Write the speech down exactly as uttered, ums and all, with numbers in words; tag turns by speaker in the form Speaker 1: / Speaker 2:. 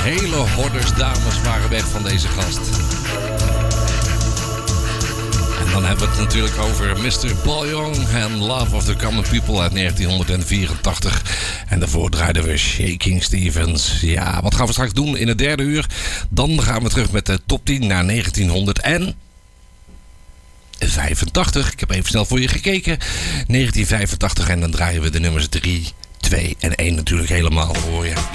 Speaker 1: Hele hordes dames waren weg van deze gast. En dan hebben we het natuurlijk over mister Paul Young en Love of the Common People uit negentien vierentachtig. En daarvoor draaiden we Shaking Stevens. Ja, wat gaan we straks doen in het derde uur? Dan gaan we terug met de top tien naar negentienvijfentachtig. Ik heb even snel voor je gekeken. negentien vijfentachtig en dan draaien we de nummers drie, twee en één natuurlijk helemaal voor je.